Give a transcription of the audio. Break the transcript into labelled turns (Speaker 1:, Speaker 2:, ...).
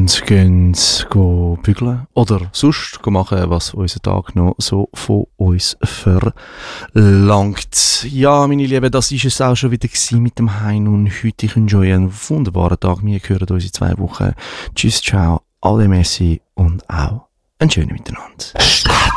Speaker 1: und gehen bügeln oder sonst machen, was unser Tag noch so von uns verlangt. Ja, meine Lieben, das ist es auch schon wieder mit dem Hein und heute. Ich wünsche euch einen wunderbaren Tag. Wir hören uns in 2 Wochen. Tschüss, ciao, alle Messi und auch einen schönen Miteinander.